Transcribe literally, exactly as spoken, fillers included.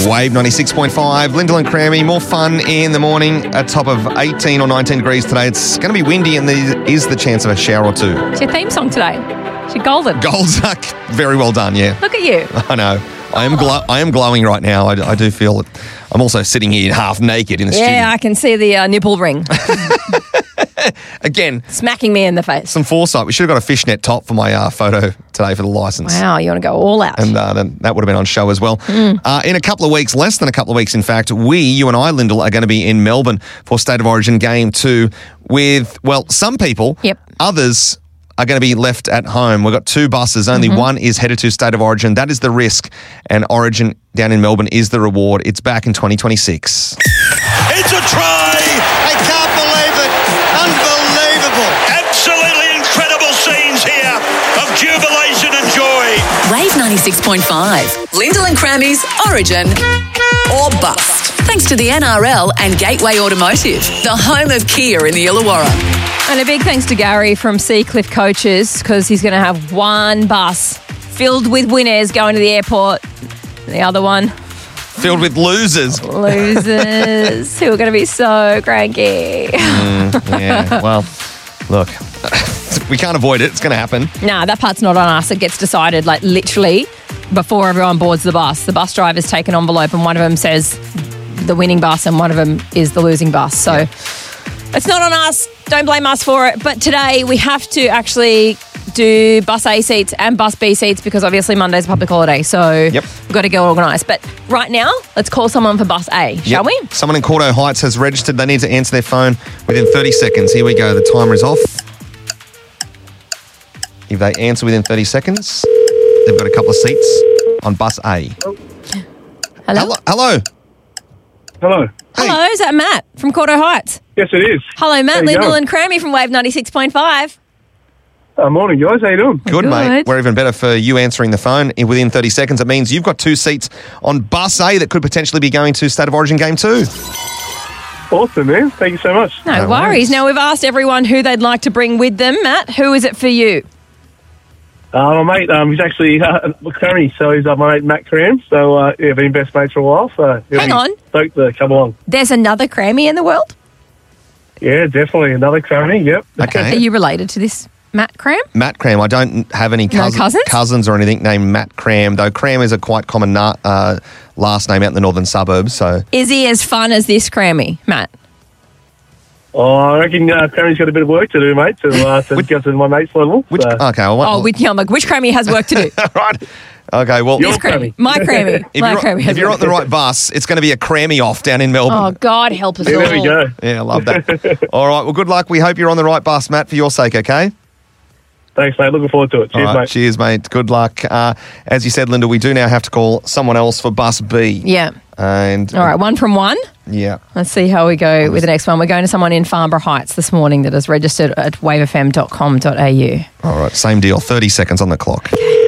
Wave ninety-six point five, Lyndall and Crammy. More fun in the morning. A top of eighteen or nineteen degrees today. It's going to be windy and there is the chance of a shower or two. It's your theme song today. It's your golden. Goldzuck. Very well done, yeah. Look at you. I know. I am glow- I am glowing right now. I, I do feel it. I'm also sitting here half naked in the Yeah, studio. I can see the uh, nipple ring Again, smacking me in the face. some foresight. We should have got a fishnet top for my uh, photo today for the licence. Wow, you want to go all out. And uh, then that would have been on show as well. Mm. Uh, in a couple of weeks, less than a couple of weeks, in fact, we, you and I, Lyndall, are going to be in Melbourne for State of Origin Game two with, well, some people. Yep. Others are going to be left at home. We've got two buses. Only Mm-hmm. one is headed to State of Origin. That is the risk. And Origin down in Melbourne is the reward. It's back in twenty twenty-six. It's a try! I can't believe it. Unbelievable. Absolutely incredible scenes here of jubilation and joy. Wave ninety-six point five. Lyndall and Crammy's Origin or Bust. Thanks to the N R L and Gateway Automotive, the home of Kia in the Illawarra. And a big thanks to Gary from Seacliff Coaches because he's going to have one bus filled with winners going to the airport. The other one, Filled with losers. losers who are going to be so cranky. Yeah, well, look, we can't avoid it. It's going to happen. Nah, that part's not on us. It gets decided like literally before everyone boards the bus. The bus driver's take an envelope and one of them says the winning bus and one of them is the losing bus. So it's not on us. Don't blame us for it. But today we have to actually do bus A seats and bus B seats because obviously Monday's a public holiday. So Yep. we've got to get organised. But right now, let's call someone for bus A, shall Yep. we? Someone in Cordo Heights has registered. They need to answer their phone within thirty seconds. Here we go. The timer is off. If they answer within thirty seconds, they've got a couple of seats on bus A. Hello? Hello. Hello. Hello. Hello, is that Matt from Cordo Heights? Yes, it is. Hello, Matt, How you Lyndall going? and Crammy from Wave ninety-six point five. Uh, morning, guys. How you doing? Good, mate. Good. We're even better for you answering the phone in- within thirty seconds. It means you've got two seats on bus A that could potentially be going to State of Origin Game two. Awesome, man. Thank you so much. No, No worries. worries. Now, we've asked everyone who they'd like to bring with them. Matt, who is it for you? Uh, my mate, um, he's actually uh, Crammy, so he's uh, my mate Matt Cram. So uh, yeah, been best mates for a while. So he'll Hang be on. stoked to come along. There's another Crammy in the world? Yeah, definitely another Crammy. Yep. Are Okay. you related to this Matt Cram? Matt Cram. I don't have any cousin, cousins? cousins or anything named Matt Cram, though Cram is a quite common na- uh, last name out in the northern suburbs. So Is he as fun as this Crammy, Matt? Oh, I reckon uh, Crammy's got a bit of work to do, mate, to uh, to Which- get to my mate's level. which? so. Okay. Well, Oh, which, yeah, I'm like, which Crammy has work to do? right. Okay. Well, Your This Crammy. Crammy. My Crammy. if My you're, Crammy if has you're work on the right bus, it's going to be a Crammy off down in Melbourne. Oh, God help us Yeah, all. there we go. Yeah, I love that. All right. Well, good luck. We hope you're on the right bus, Matt, for your sake. Okay. Thanks, mate. Looking forward to it. Cheers, All right, mate. Cheers, mate. Good luck. Uh, as you said, Linda, we do now have to call someone else for bus B. Yeah. And All right, one from one. yeah. Let's see how we go with the next one. We're going to someone in Farnborough Heights this morning that is registered at wave f m dot com dot a u. All right. Same deal. thirty seconds on the clock.